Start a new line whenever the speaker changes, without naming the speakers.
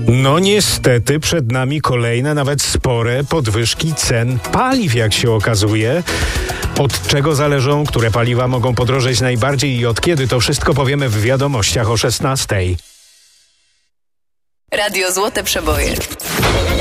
No niestety przed nami kolejne, nawet spore podwyżki cen paliw, jak się okazuje. Od czego zależą, które paliwa mogą podrożeć najbardziej i od kiedy, to wszystko powiemy w wiadomościach o 16:00.
Radio Złote Przeboje.